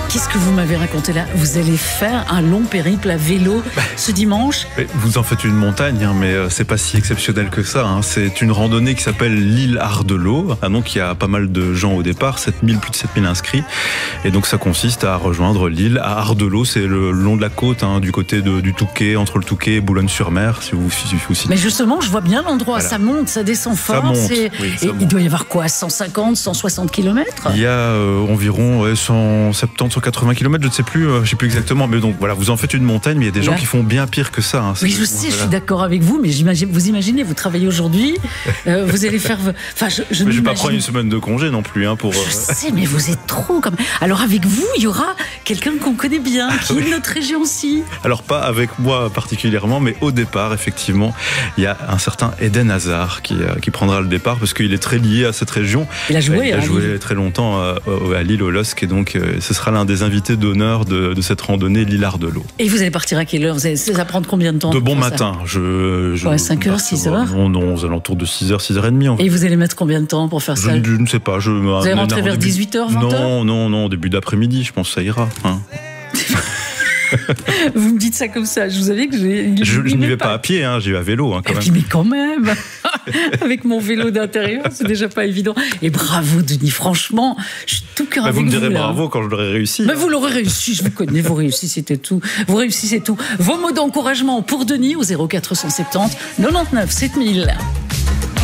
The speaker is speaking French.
Qu'est-ce que vous m'avez raconté là? Vous allez faire un long périple à vélo ce dimanche? Vous en faites une montagne, mais c'est pas si exceptionnel que ça. C'est une randonnée qui s'appelle l'île Ardelot. Donc il y a pas mal de gens au départ, plus de 7000 inscrits. Et donc ça consiste à rejoindre l'île à Ardelot. C'est le long de la côte, du côté du Touquet, entre le Touquet et Boulogne-sur-Mer, si vous situez. Mais justement, je vois bien l'endroit. Voilà. Ça monte, ça descend fort. Ça monte, et monte. Il doit y avoir quoi, 150, 160 km? Il y a environ 170, 180 km, je ne sais plus exactement. Mais donc voilà, vous en faites une montagne, mais il y a des gens qui font bien pire que ça. Oui, je sais, je suis d'accord avec vous, mais vous imaginez, vous travaillez aujourd'hui, vous allez faire... Enfin, je ne vais pas prendre une semaine de congé non plus. Pour. Je sais, mais vous êtes trop comme... Alors avec vous, il y aura quelqu'un qu'on connaît bien, qui est de notre région aussi. Alors pas avec moi particulièrement, mais au départ, effectivement, il y a un certain Eden Hazard qui prendra le départ parce qu'il est très lié à cette région. Il a joué très longtemps à l'île au LOSC et donc ce sera l'un des invités d'honneur de cette randonnée l'île Ardelot. Et vous allez partir à quelle heure? Ça va prendre combien de temps? De bon matin. 5h, 6h? Non, aux alentours de 6h, 6h30. Et vous allez mettre combien de temps pour faire ça? Je ne sais pas. Vous allez rentrer vers 18h, 20h? Non, début d'après-midi, je pense que ça ira. Vous me dites ça comme ça, je vous avais que je n'y vais pas à pied, j'y vais à vélo quand même. Mais quand même, avec mon vélo d'intérieur, c'est déjà pas évident. Et bravo Denis, franchement, je suis tout cœur avec vous. Vous me direz bravo quand je l'aurai réussi. Mais vous l'aurez réussi, je vous connais, vous réussissez tout. Vous réussissez tout. Vos mots d'encouragement pour Denis au 0470 99 7000.